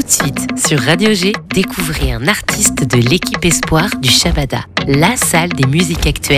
de suite, sur Radio G, découvrez un artiste de l'équipe Espoir du Shabada, la salle des musiques actuelles